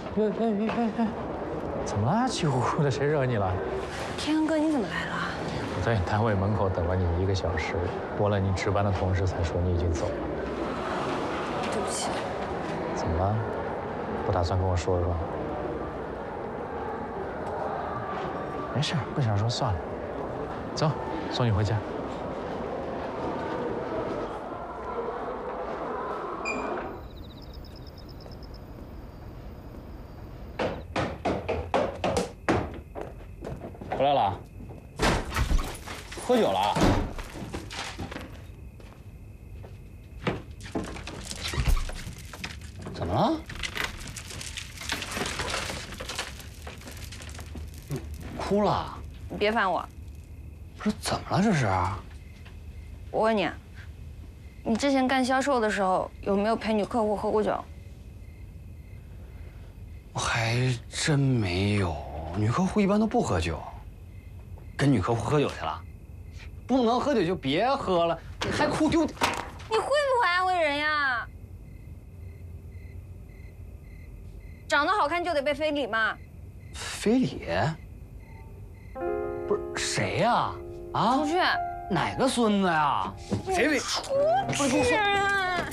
怎么了？气呼呼的，谁惹你了？ 天阳哥，你怎么来了？ 我在你单位门口等了你1个小时，拨了你值班的同事才说你已经走了。 对不起。 怎么了？不打算跟我说说？没事，不想说算了。走，送你回家。回来了。喝酒了？怎么了？哭了？ 你别烦我。 不是怎么了这是？ 我问你，你之前干销售的时候有没有陪女客户喝过酒？ 我还真没有，女客户一般都不喝酒。跟女客户喝酒去了？不能喝酒就别喝了，你还哭丢。 你会不会安慰人呀？长得好看就得被非礼吗？ 非礼？不是谁呀？啊？ 出去。 哪个孙子呀？谁非？ 出去啊！